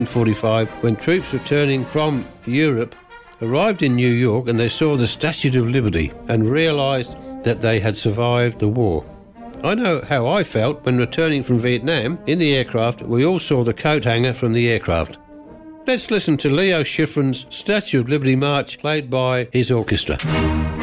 1945, when troops returning from Europe arrived in New York and they saw the Statue of Liberty and realised that they had survived the war. I know how I felt when returning from Vietnam. In the aircraft, we all saw the coat hanger from the aircraft. Let's listen to Leo Schifrin's Statue of Liberty March played by his orchestra.